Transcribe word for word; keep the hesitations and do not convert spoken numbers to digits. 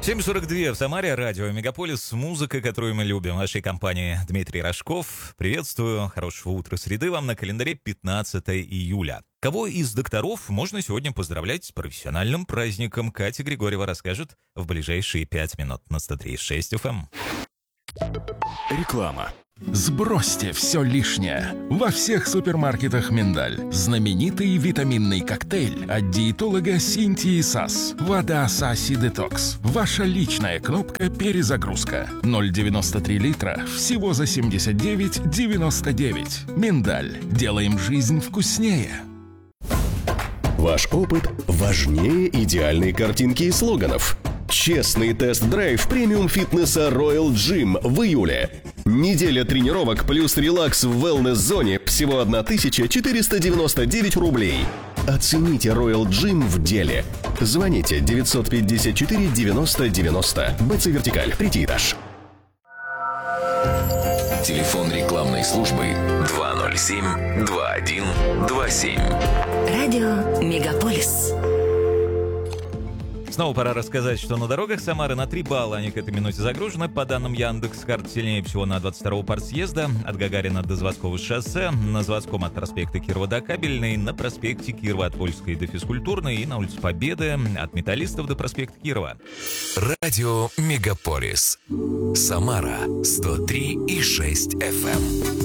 семь сорок два в Самаре, радио Мегаполис, музыка, которую мы любим. В нашей компании Дмитрий Рожков. Приветствую, хорошего утра среды вам на календаре пятнадцатое июля. Кого из докторов можно сегодня поздравлять с профессиональным праздником? Катя Григорьева расскажет в ближайшие пять минут на сто три и шесть эф эм. Реклама. Сбросьте все лишнее. Во всех супермаркетах «Миндаль». Знаменитый витаминный коктейль от диетолога Синтии Сас. Вода Саси Детокс. Ваша личная кнопка «Перезагрузка». ноль целых девяносто три литра. Всего за семьдесят девять девяносто девять. «Миндаль». Делаем жизнь вкуснее. Ваш опыт важнее идеальной картинки и слоганов. Честный тест-драйв премиум-фитнеса Royal Gym в июле. Неделя тренировок плюс релакс в wellness-зоне всего тысяча четыреста девяносто девять рублей. Оцените Royal Gym в деле. Звоните девятьсот пятьдесят четыре девяносто девяносто. БЦ Вертикаль, третий этаж. Телефон рекламной службы два ноль семь два один два семь. Радио Мегаполис. Снова пора рассказать, что на дорогах Самары на три балла они к этой минуте загружены. По данным Яндекс.Карт, сильнее всего на двадцать втором партсъезда, от Гагарина до Заводского шоссе, на Заводском от проспекта Кирова до Кабельной, на проспекте Кирова от Польской до Физкультурной и на улице Победы от Металлистов до проспекта Кирова. Радио Мегаполис. Самара сто три и шесть эф эм.